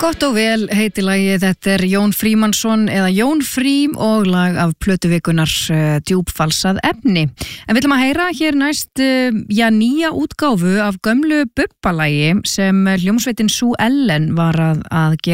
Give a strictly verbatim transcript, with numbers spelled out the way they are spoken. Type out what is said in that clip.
Gott og vel heiti lagið, þetta er Jón Frímannsson eða Jón Frím og lag af plötuvikunar uh, djúpfalsað efni. En við ætlum að heyra hér næst uh, já, nýja útgáfu af gömlu Bubba-lagi sem hljómsveitin Sú Ellen var að, að gera